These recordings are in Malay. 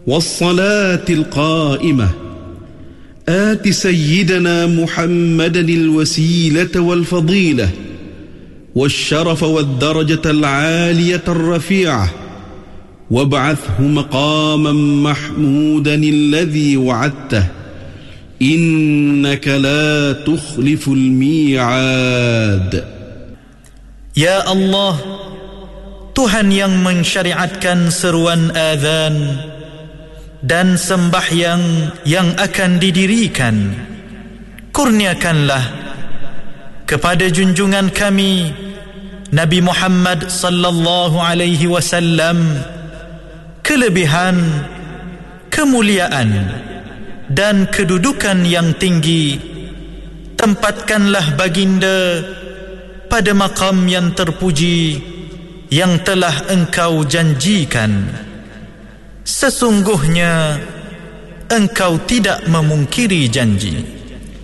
والصلاة القائمة آت سيدنا محمدا الوسيلة والفضيلة والشرف والدرجة العالية الرفيعة وابعثه مقاما محمودا الذي وعدته إنك لا تخلف الميعاد. Ya Allah, Tuhan yang mensyariatkan seruan azan dan sembahyang yang akan didirikan, kurniakanlah kepada junjungan kami Nabi Muhammad sallallahu alaihi wasallam kelebihan, kemuliaan dan kedudukan yang tinggi. Tempatkanlah baginda pada maqam yang terpuji yang telah engkau janjikan. Sesungguhnya engkau tidak memungkiri janji.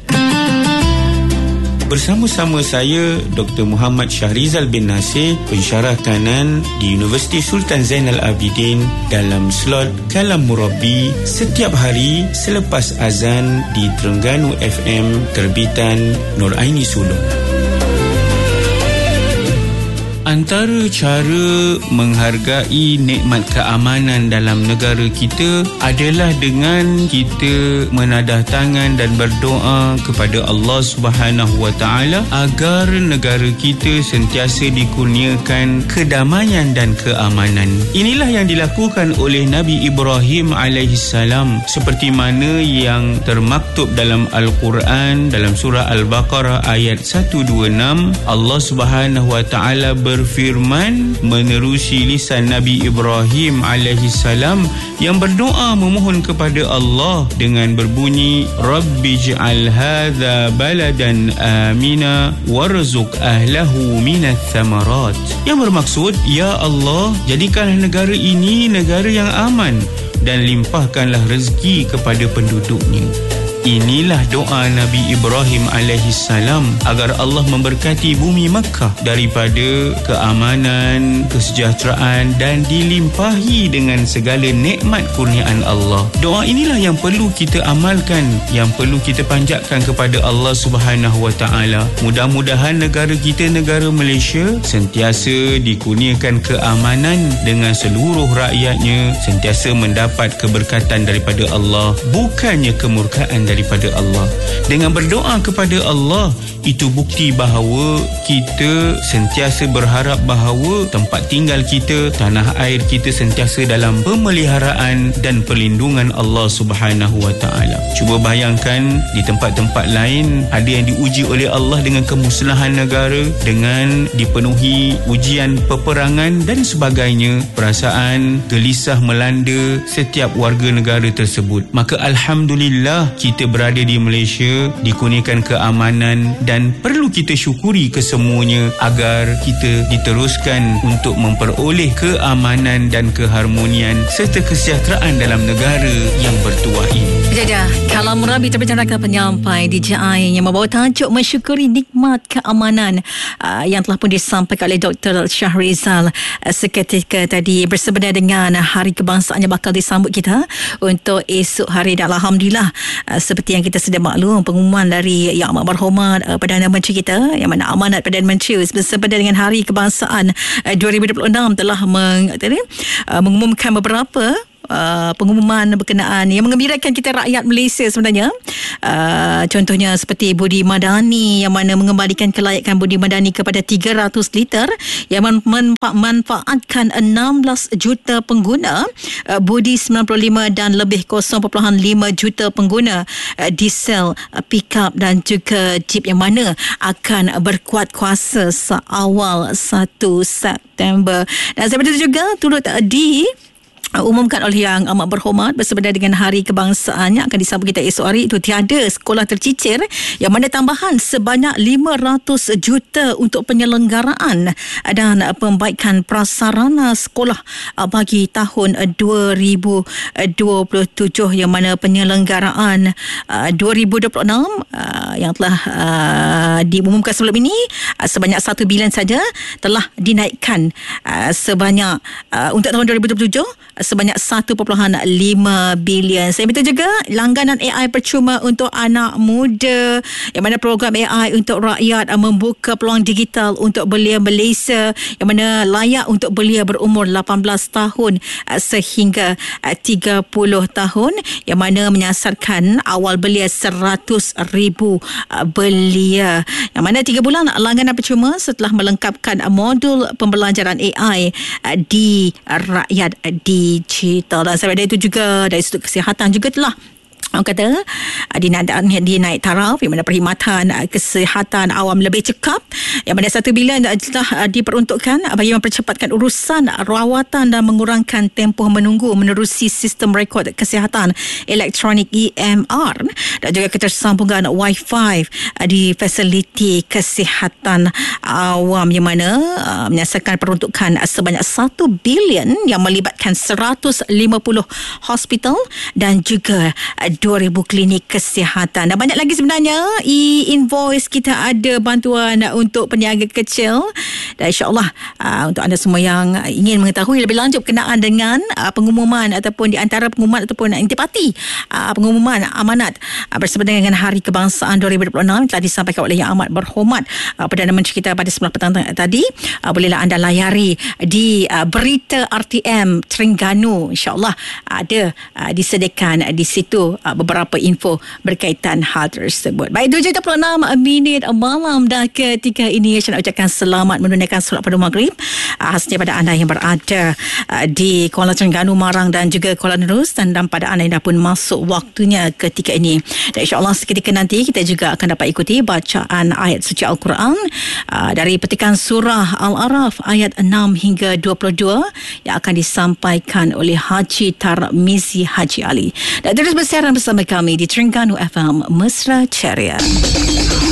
Bersama-sama saya Dr. Muhammad Shahrizal bin Nasir, pensyarah kanan di Universiti Sultan Zainal Abidin, dalam slot Kalam Murabbi setiap hari selepas azan di Terengganu FM terbitan Nur Aini Sulung. Antara cara menghargai nikmat keamanan dalam negara kita adalah dengan kita menadah tangan dan berdoa kepada Allah Subhanahu wa taala agar negara kita sentiasa dikurniakan kedamaian dan keamanan. Inilah yang dilakukan oleh Nabi Ibrahim alaihissalam, seperti mana yang termaktub dalam Al-Quran dalam surah Al-Baqarah ayat 126. Allah Subhanahu wa taala berfirman menerusi lisan Nabi Ibrahim alaihissalam yang berdoa memohon kepada Allah dengan berbunyi, Rabbij'al hadza baladan amina warzuq ahlahu minats thamarat, yang bermaksud, ya Allah, jadikanlah negara ini negara yang aman dan limpahkanlah rezeki kepada penduduknya. Inilah doa Nabi Ibrahim alaihissalam agar Allah memberkati bumi Makkah daripada keamanan, kesejahteraan dan dilimpahi dengan segala nikmat kurniaan Allah. Doa inilah yang perlu kita amalkan, yang perlu kita panjatkan kepada Allah Subhanahu wa taala. Mudah-mudahan negara kita, negara Malaysia, sentiasa dikurniakan keamanan dengan seluruh rakyatnya, sentiasa mendapat keberkatan daripada Allah, bukannya kemurkaan daripada Allah. Dengan berdoa kepada Allah, itu bukti bahawa kita sentiasa berharap bahawa tempat tinggal kita, tanah air kita sentiasa dalam pemeliharaan dan perlindungan Allah Subhanahu wa taala. Cuba bayangkan di tempat-tempat lain ada yang diuji oleh Allah dengan kemusnahan negara, dengan dipenuhi ujian peperangan dan sebagainya. Perasaan gelisah melanda setiap warga negara tersebut. Maka alhamdulillah kita berada di Malaysia, dikurniakan keamanan dan perlu kita syukuri kesemuanya agar kita diteruskan untuk memperoleh keamanan dan keharmonian serta kesejahteraan dalam negara yang bertuah ini. Jaja, Kalam Murabbi terbincang penyampai DJI yang membawa tajuk mensyukuri nikmat keamanan yang telah pun disampaikan oleh Dr. Shahrizal seketika tadi bersebenar dengan Hari Kebangsaan yang bakal disambut kita untuk esok hari. Dan alhamdulillah, seperti yang kita sedia maklum, pengumuman dari Yang Amat Berhormat Perdana Menteri kita, yang mana amanat Perdana Menteri bersempena dengan Hari Kebangsaan 2026 telah mengumumkan beberapa pengumuman berkenaan yang mengembirakan kita rakyat Malaysia sebenarnya. Contohnya seperti Budi Madani, yang mana mengembalikan kelayakan Budi Madani kepada 300 liter yang memanfaatkan 16 juta pengguna Budi 95 dan lebih 0.5 juta pengguna diesel, pickup dan juga jeep, yang mana akan berkuat kuasa seawal 1 September. Dan seperti itu juga turut umumkan oleh Yang Amat Berhormat bersempena dengan Hari Kebangsaan yang akan disambut kita esok hari, itu tiada sekolah tercicir, yang mana tambahan sebanyak 500 juta untuk penyelenggaraan dan pembaikan prasarana sekolah bagi tahun 2027, yang mana penyelenggaraan 2026 yang telah diumumkan sebelum ini sebanyak 1 bilion saja telah dinaikkan sebanyak untuk tahun 2027 sebanyak 1.5 bilion. Saya betul juga langganan AI percuma untuk anak muda, yang mana program AI untuk rakyat membuka peluang digital untuk belia Malaysia, yang mana layak untuk belia berumur 18 tahun sehingga 30 tahun, yang mana menyasarkan awal belia 100,000 belia, yang mana 3 bulan langganan percuma setelah melengkapkan modul pembelajaran AI di rakyat digital. Dan sampai itu juga dari sudut kesihatan juga telah orang kata dinaik taraf, yang mana perkhidmatan kesihatan awam lebih cekap, yang mana 1 bilion telah diperuntukkan bagi mempercepatkan urusan rawatan dan mengurangkan tempoh menunggu menerusi sistem rekod kesihatan elektronik EMR, dan juga ketersambungan Wi-Fi di fasiliti kesihatan awam, yang mana menyasarkan peruntukan sebanyak 1 bilion yang melibatkan 150 hospital dan juga 2,000 klinik kesihatan. Dan banyak lagi sebenarnya. E-invoice kita ada bantuan untuk peniaga kecil. Dan insyaAllah untuk anda semua yang ingin mengetahui lebih lanjut berkenaan dengan pengumuman ataupun di antara pengumuman ataupun intipati pengumuman amanat bersempena dengan Hari Kebangsaan 2026 telah disampaikan oleh Yang Amat Berhormat Perdana Menteri kita pada 9 petang tadi. Bolehlah anda layari di berita RTM Terengganu. InsyaAllah ada disediakan di situ beberapa info berkaitan hal tersebut. Baik, 7.26 minit malam dah ketika ini. Saya nak ucapkan selamat menunaikan solat pada maghrib khasnya pada anda yang berada di Kuala Terengganu, Marang dan juga Kuala Nerus, dan pada anda yang dah pun masuk waktunya ketika ini. Dan insyaAllah seketika nanti kita juga akan dapat ikuti bacaan ayat suci Al-Quran dari petikan surah Al-Araf ayat 6 hingga 22 yang akan disampaikan oleh Haji Tarmizi Haji Ali. Dan terus bersiaran bersama kami di Terengganu FM Mesra Ceria.